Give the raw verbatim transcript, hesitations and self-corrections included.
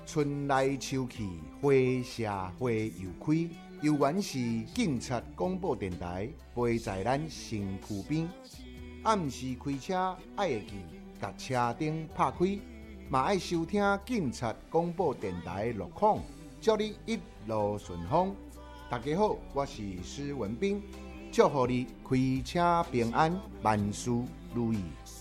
春来秋去，花谢花又开。由原是警察广播电台，陪在咱身躯边。暗时开车爱会记，甲车灯拍开，嘛爱收听警察广播电台路况，祝你一路顺风。大家好，我是施文彬，祝福你开车平安，万事如意。